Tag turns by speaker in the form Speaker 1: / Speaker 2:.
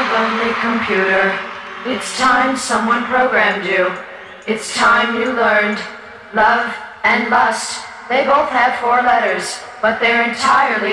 Speaker 1: lonely computer. It's time someone programmed you. It's time you learned. Love and lust, they both have 4 letters, but they're entirely